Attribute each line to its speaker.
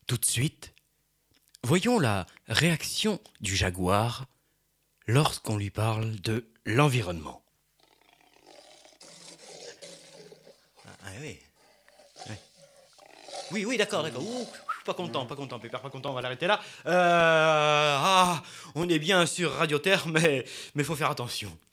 Speaker 1: Tout de suite, voyons la réaction du jaguar lorsqu'on lui parle de l'environnement. Ah oui. Ouais. Oui, d'accord. Ouh, pas content, Pépère, pas content, on va l'arrêter là. On est bien sur Radio Terre, mais faut faire attention.